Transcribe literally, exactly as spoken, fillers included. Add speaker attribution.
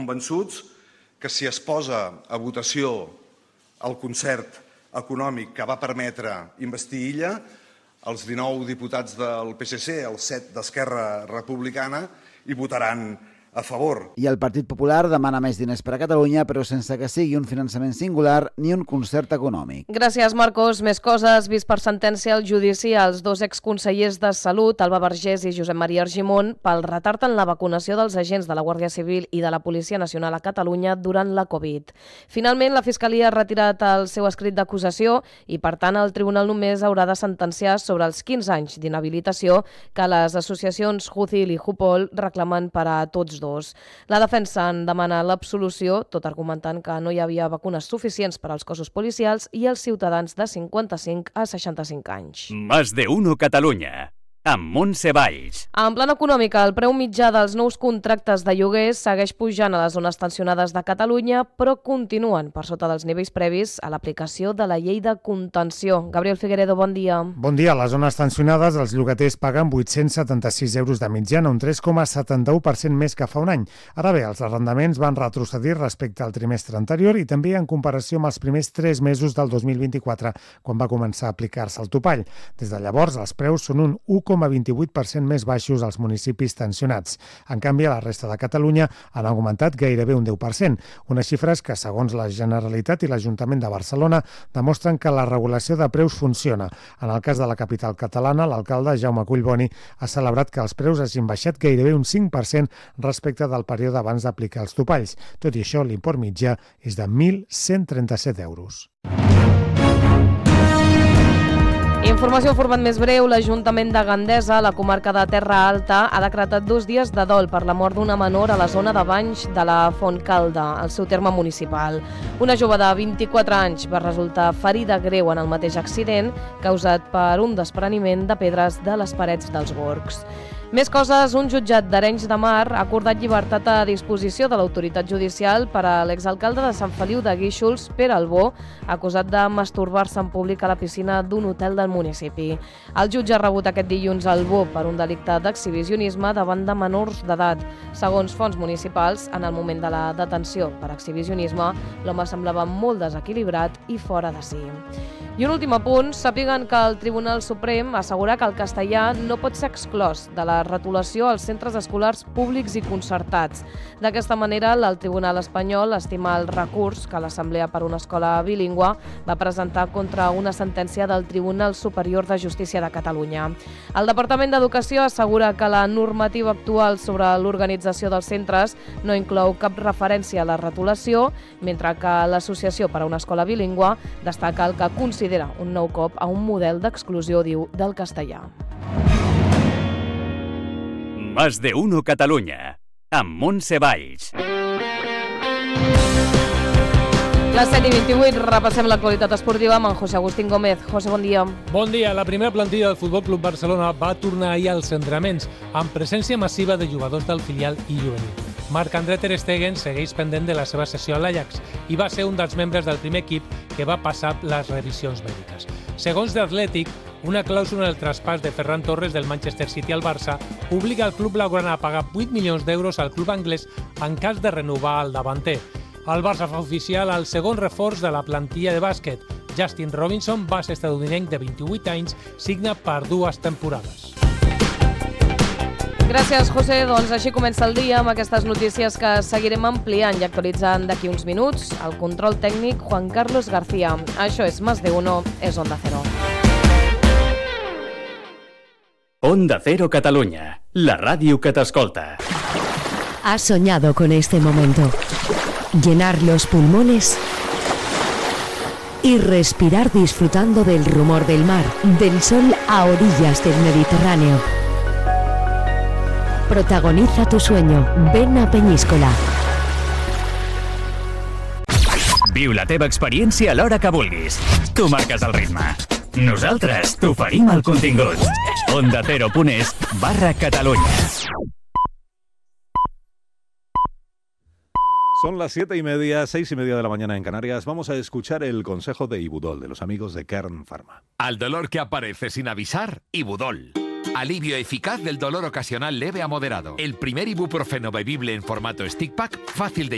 Speaker 1: convençuts que si es posa a votació el concert econòmic que va permetre investir Illa, els dinou diputats del P S C, els set d'Esquerra Republicana, hi votaran a favor.
Speaker 2: I el Partit Popular demana més diners per a Catalunya, però sense que sigui un finançament singular ni un concert econòmic.
Speaker 3: Gràcies, Marcos. Més coses. Vist per sentència el judici als dos exconsellers de Salut, Alba Vergés i Josep Maria Argimon, pel retard en la vacunació dels agents de la Guàrdia Civil i de la Policia Nacional a Catalunya durant la Covid. Finalment, la Fiscalia ha retirat el seu escrit d'acusació i, per tant, el Tribunal només haurà de sentenciar sobre els quinze anys d'inhabilitació que les associacions Jucil i Jupol reclamen per a tots dos. La defensa en demana l'absolució, tot argumentant que no hi havia vacunes suficients per als cossos policials i els ciutadans de cinquanta-cinc a seixanta-cinc anys.
Speaker 4: Más de uno Catalunya, amb Montse Valls.
Speaker 3: En plan econòmica, el preu mitjà dels nous contractes de lloguers segueix pujant a les zones tensionades de Catalunya, però continuen per sota dels nivells previs a l'aplicació de la llei de contenció. Gabriel Figueredo, bon dia.
Speaker 5: Bon dia. A les zones tensionades, els llogaters paguen vuit-cents setanta-sis euros de mitjana, un tres coma setanta-u per cent més que fa un any. Ara bé, els arrendaments van retrocedir respecte al trimestre anterior i també en comparació amb els primers tres mesos del dos mil vint-i-quatre, quan va començar a aplicar-se el topall. Des de llavors, els preus són un u coma vint-i-vuit per cent més baixos als municipis tensionats. En canvi, a la resta de Catalunya han augmentat gairebé un deu per cent, unes xifres que, segons la Generalitat i l'Ajuntament de Barcelona, demostren que la regulació de preus funciona. En el cas de la capital catalana, l'alcalde Jaume Collboni ha celebrat que els preus hagin baixat gairebé un cinc per cent respecte del període abans d'aplicar els topalls. Tot i això, l'import mitjà és de mil cent trenta-set euros.
Speaker 3: Informació en format més breu. L'Ajuntament de Gandesa, a la comarca de Terra Alta, ha decretat dos dies de dol per la mort d'una menor a la zona de Banys de la Fontcalda, al seu terme municipal. Una jove de vint-i-quatre anys va resultar ferida greu en el mateix accident, causat per un despreniment de pedres de les parets dels gorgs. Més coses. Un jutjat d'Arenys de Mar ha acordat llibertat a disposició de l'autoritat judicial per a l'exalcalde de Sant Feliu de Guíxols, Pere Albó, acusat de masturbar-se en públic a la piscina d'un hotel del municipi. El jutge ha rebut aquest dilluns Albó per un delicte d'exhibicionisme davant de menors d'edat. Segons fonts municipals, en el moment de la detenció per exhibicionisme, l'home semblava molt desequilibrat i fora de si. I un últim apunt. Sàpiguen que el Tribunal Suprem assegura que el castellà no pot ser exclòs de la retolació als centres escolars públics i concertats. D'aquesta manera, el Tribunal espanyol estima el recurs que l'Assemblea per una Escola Bilingüe va presentar contra una sentència del Tribunal Superior de Justícia de Catalunya. El Departament d'Educació assegura que la normativa actual sobre l'organització dels centres no inclou cap referència a la retolació, mentre que l'Associació per a una Escola Bilingüe destaca el que considera un nou cop a un model d'exclusió, diu, del castellà.
Speaker 4: Más de uno Catalunya, amb Montse Valls.
Speaker 3: Les set i vint-i-vuit, repassem l'actualitat esportiva amb en José Agustín Gómez. José, bon dia.
Speaker 6: Bon dia. La primera plantilla del Futbol Club Barcelona va tornar ahir als entrenaments, amb presència massiva de jugadors del filial i juvenil. Marc-André ter Stegen segueix pendent de la seva sessió a l'Ajax i va ser un dels membres del primer equip que va passar les revisions mèdiques. Segons The Athletic, una clàusula en el traspàs de Ferran Torres del Manchester City al Barça obliga el club blaugrana a pagar vuit milions d'euros al club anglès en cas de renovar el davanter. El Barça fa oficial el segon reforç de la plantilla de bàsquet. Justin Robinson, base estadounidenc de vint-i-vuit anys, signa per dues temporades.
Speaker 3: Gràcies, José. Doncs així comença el dia amb aquestes notícies que seguirem ampliant i actualitzant d'aquí uns minuts. El control tècnic, Juan Carlos García. Això és Más de Uno, és Onda Cero.
Speaker 4: Onda Cero Catalunya, la ràdio que t'escolta.
Speaker 7: Has soñado con este momento. Llenar los pulmones y respirar disfrutando del rumor del mar, del sol a orillas del Mediterráneo. Protagoniza tu sueño. Ven a Peñíscola.
Speaker 4: Viu la teva experiència a l'hora que vulguis. Tu marques el ritme. Nosaltres t'oferim el contingut. onda cero punt es barra Catalunya.
Speaker 8: Son las siete y media, seis y media de la mañana en Canarias. Vamos a escuchar el consejo de Ibudol, de los amigos de Kern Pharma.
Speaker 9: Al dolor que aparece sin avisar, Ibudol. Alivio eficaz del dolor ocasional leve a moderado. El primer ibuprofeno bebible en formato stick pack, fácil de